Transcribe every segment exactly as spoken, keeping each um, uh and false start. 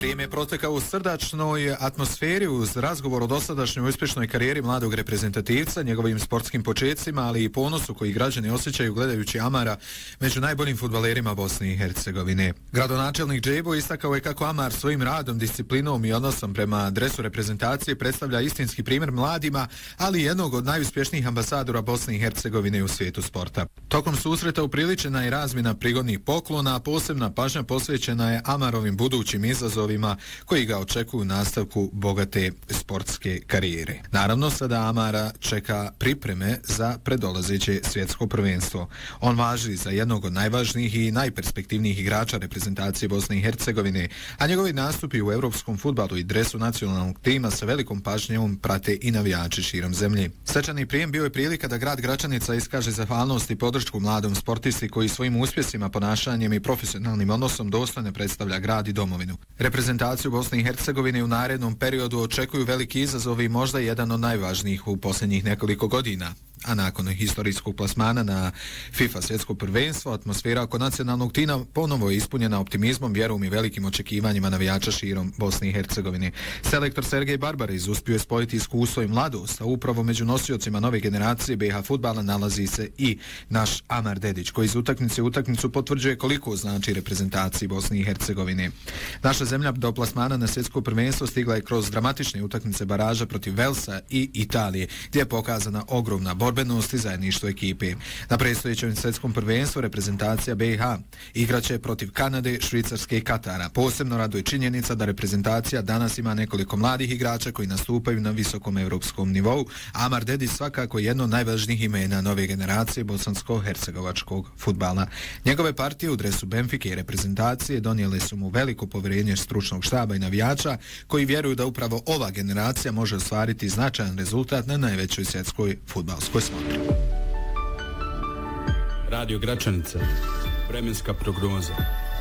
Vrijeme proteka u srdačnoj atmosferi uz razgovor o dosadašnjoj uspješnoj karijeri mladog reprezentativca, njegovim sportskim početcima, ali i ponosu koji građani osjećaju gledajući Amara među najboljim fudbalerima Bosne i Hercegovine. Gradonačelnik Džejbo istakao je kako Amar svojim radom, disciplinom i odnosom prema dresu reprezentacije predstavlja istinski primjer mladima, ali i jednog od najuspješnijih ambasadora Bosne i Hercegovine u svijetu sporta. Tokom susreta upriličena je razmjena prigodnih poklona, a posebna pažnja posvećena je Amarovim budućim izazovima koji ga očekuju u nastavku bogate sportske karijere. Naravno, sada Amara čeka pripreme za predolazeće svjetsko prvenstvo. On važi za jednog od najvažnijih i najperspektivnijih igrača reprezentacije Bosne i Hercegovine, a njegovi nastupi u europskom fudbalu i dresu nacionalnog tima sa velikom pažnjom prate i navijači širom zemlje. Svečani prijem bio je prilika da grad Gračanica iskaže zahvalnost i podršku mladom sportisti koji svojim uspjesima, ponašanjem i profesionalnim odnosom dostojno predstavlja grad i domovinu. Reprezentaciju Bosne i Hercegovine u narednom periodu očekuju veliki izazovi i možda jedan od najvažnijih u posljednjih nekoliko godina. A nakon historijskog plasmana na FIFA svjetsko prvenstvo, atmosfera oko nacionalnog tima ponovo je ispunjena optimizmom, vjerom i velikim očekivanjima navijača širom Bosne i Hercegovine. Selektor Sergej Barbarić uspio je spojiti iskustvo i mladost, a upravo među nosiocima nove generacije B iH fudbala nalazi se i naš Amar Dedić, koji iz utakmice u utakmicu potvrđuje koliko znači reprezentaciji Bosne i Hercegovine. Naša zemlja do plasmana na svjetsko prvenstvo stigla je kroz dramatične utakmice baraža protiv Velsa i Italije, gdje je pokazana ogromna borba borbenost i zajedništvo ekipe. Na predstojećem svjetskom prvenstvu reprezentacija B iH igraće protiv Kanade, Švicarske i Katara. Posebno raduje činjenica da reprezentacija danas ima nekoliko mladih igrača koji nastupaju na visokom europskom nivou. Amar Dedić svakako jedno od najvažnijih imena nove generacije bosansko-hercegovačkog fudbala. Njegove partije u dresu Benfike i reprezentacije donijele su mu veliko povjerenje stručnog štaba i navijača koji vjeruju da upravo ova generacija može ostvariti značajan rezultat na najvećoj svjetskoj fudbalskoj smotri. Radio Gračanica, vremenska prognoza.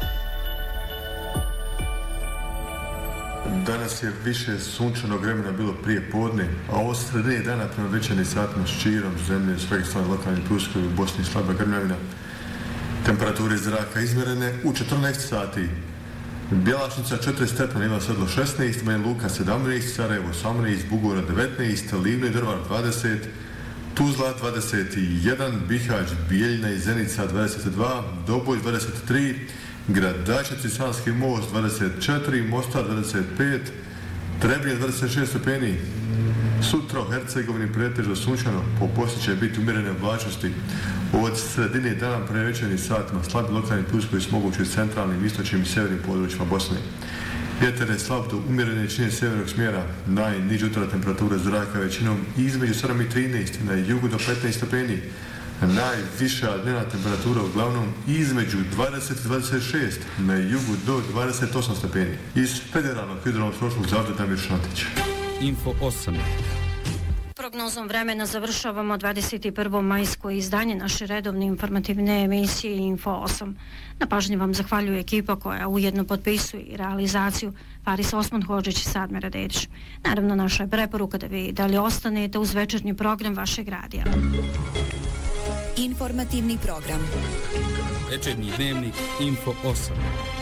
Danas je više sunčanog vremena bilo prije podne, a ovo sredine dana prema večernim satima širom zemlje, svega strane lokalnih pluskovi u Bosni slaba grmljavina. Temperature zraka izmjerene u četrnaest sati. Bjelašnica četiri stepena, Ivan Sedlo šesnaest, Banja Luka sedamnaest, Sarajevo osamnaest, Bugora devetnaest, Livno i Drvar dvadeset, Tuzla dvadeset jedan, Bihać, Bijeljina i Zenica dvadeset dva, Doboj dvadeset tri, Gradačac i Sanski most dvadeset četiri, Mostar dvadeset pet, Trebinje dvadeset šest stepeni. Sutra u Hercegovini pretežno sunčano, po poslije će biti umjerene oblačnosti. Od sredine dana prema večernim satima slabi lokalni pluskovi s mogući centralnim, istočnim i severnim područjima Bosne. Vjetar je slab do umjerene čine sjevernog smjera, najniža jutarnja temperatura zraka većinom između sedam i trinaest, na jugu do petnaest stepeni. Najviša dnevna temperatura uglavnom između dvadeset i dvadeset šest, na jugu do dvadeset osam stepeni. Iz Federalnog hidrometeorološkog zavoda Damir Šantić. Info osam. Prognozom vremena završavamo dvadeset prvo majsko izdanje naše redovne informativne emisije Info osam. Na pažnji vam zahvaljuje ekipa koja ujedno potpisuje i realizaciju Faris Osman Hodžić i Sadmira Dedić. Naravno, naša je preporuka da vi dalje ostanete uz večernji program vašeg radija. Informativni program. Večernji dnevnik Info osam.